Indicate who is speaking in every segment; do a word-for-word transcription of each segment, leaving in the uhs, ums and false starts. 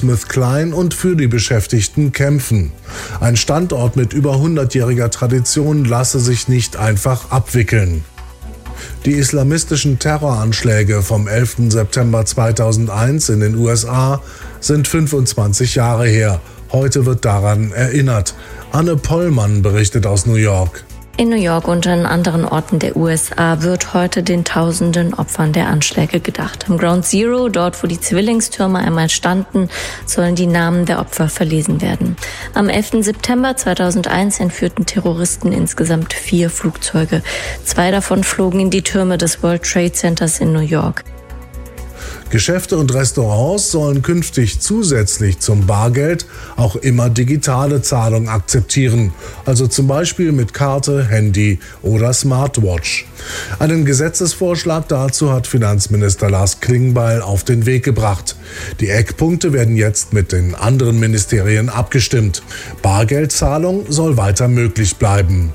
Speaker 1: GlaxoSmithKline und für die Beschäftigten kämpfen. Ein Standort mit über hundertjähriger Tradition lasse sich nicht einfach abwickeln. Die islamistischen Terroranschläge vom elften September zweitausendeins in den U S A sind fünfundzwanzig Jahre her. Heute wird daran erinnert. Anne Pollmann berichtet aus New York.
Speaker 2: In New York und an anderen Orten der U S A wird heute den tausenden Opfern der Anschläge gedacht. Am Ground Zero, dort wo die Zwillingstürme einmal standen, sollen die Namen der Opfer verlesen werden. Am elften September zweitausendeins entführten Terroristen insgesamt vier Flugzeuge. Zwei davon flogen in die Türme des World Trade Centers in New York.
Speaker 1: Geschäfte und Restaurants sollen künftig zusätzlich zum Bargeld auch immer digitale Zahlung akzeptieren, also zum Beispiel mit Karte, Handy oder Smartwatch. Einen Gesetzesvorschlag dazu hat Finanzminister Lars Klingbeil auf den Weg gebracht. Die Eckpunkte werden jetzt mit den anderen Ministerien abgestimmt. Bargeldzahlung soll weiter möglich bleiben.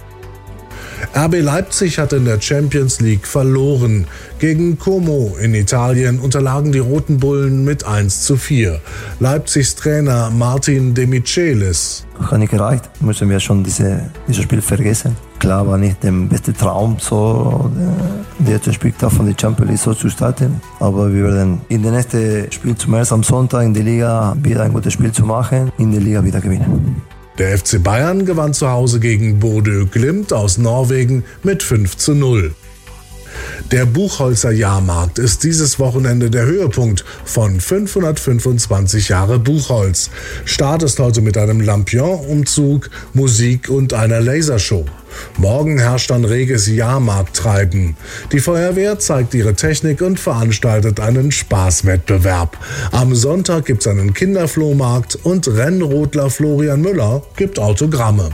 Speaker 1: R B Leipzig hat in der Champions League verloren. Gegen Como in Italien unterlagen die Roten Bullen mit eins zu vier. Leipzigs Trainer Martin De Michelis.
Speaker 3: Hat nicht gereicht, müssen wir schon diese, dieses Spiel vergessen. Klar war nicht der beste Traum, so der erste Spieltag von der Champions League so zu starten. Aber wir werden in der nächsten Spiel zum ersten am Sonntag in der Liga wieder ein gutes Spiel zu machen, in der Liga wieder gewinnen.
Speaker 1: Der F C Bayern gewann zu Hause gegen Bodø Glimt aus Norwegen mit fünf zu null. Der Buchholzer Jahrmarkt ist dieses Wochenende der Höhepunkt von fünfhundertfünfundzwanzig Jahre Buchholz. Start ist heute mit einem Lampion-Umzug, Musik und einer Lasershow. Morgen herrscht ein reges Jahrmarkttreiben. Die Feuerwehr zeigt ihre Technik und veranstaltet einen Spaßwettbewerb. Am Sonntag gibt's einen Kinderflohmarkt und Rennrodler Florian Müller gibt Autogramme.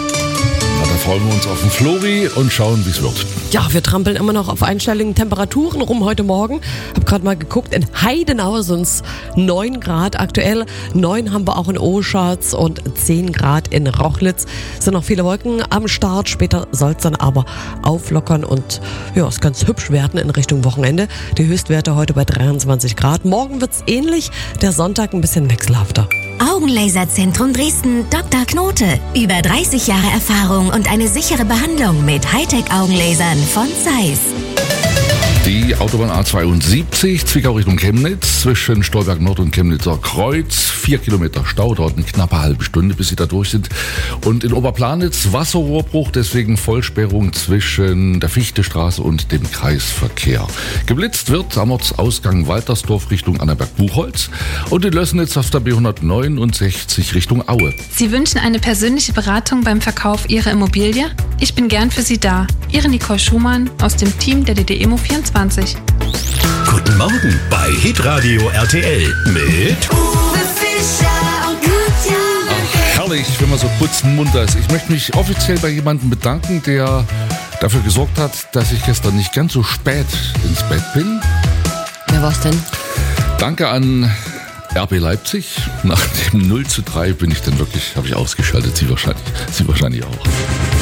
Speaker 4: Da freuen wir uns auf den Flori und schauen, wie es wird.
Speaker 5: Ja, wir trampeln immer noch auf einstelligen Temperaturen rum heute Morgen. Hab gerade mal geguckt, in Heidenau sind es neun Grad aktuell. neun haben wir auch in Oschatz und zehn Grad in Rochlitz. Es sind noch viele Wolken am Start. Später soll es dann aber auflockern und ja, es ganz hübsch werden in Richtung Wochenende. Die Höchstwerte heute bei dreiundzwanzig Grad. Morgen wird es ähnlich, der Sonntag ein bisschen wechselhafter.
Speaker 6: Augenlaserzentrum Dresden, Doktor Knote. Über dreißig Jahre Erfahrung und eine sichere Behandlung mit Hightech-Augenlasern von Zeiss.
Speaker 4: Die Autobahn A zweiundsiebzig, Zwickau Richtung Chemnitz, zwischen Stolberg Nord und Chemnitzer Kreuz. Vier Kilometer Stau, dauert eine knappe halbe Stunde, bis sie da durch sind. Und in Oberplanitz Wasserrohrbruch, deswegen Vollsperrung zwischen der Fichtestraße und dem Kreisverkehr. Geblitzt wird am Ortsausgang Waltersdorf Richtung Annaberg-Buchholz und in Lößnitz auf der B hundertneunundsechzig Richtung Aue.
Speaker 7: Sie wünschen eine persönliche Beratung beim Verkauf Ihrer Immobilie? Ich bin gern für Sie da. Ihre Nicole Schumann aus dem Team der D D Immo vierundzwanzig.
Speaker 8: Guten Morgen bei Hitradio R T L mit
Speaker 9: Uwe Fischer und Katja.
Speaker 4: Ach, herrlich, wenn man so putzmunter ist. Ich möchte mich offiziell bei jemandem bedanken, der dafür gesorgt hat, dass ich gestern nicht ganz so spät ins Bett bin.
Speaker 5: Wer war's denn?
Speaker 4: Danke an R B Leipzig. Nach dem null zu drei bin ich dann wirklich, habe ich ausgeschaltet. Sie wahrscheinlich, Sie wahrscheinlich auch.